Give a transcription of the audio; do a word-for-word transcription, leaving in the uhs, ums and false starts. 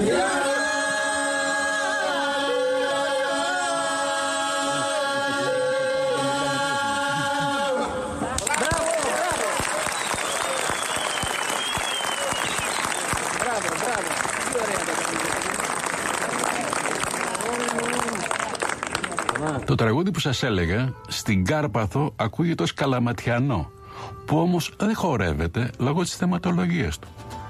Το τραγούδι που σας έλεγα στην Κάρπαθο ακούγεται ως καλαματιανό, που όμως δεν χορεύεται λόγω της θεματολογίας του.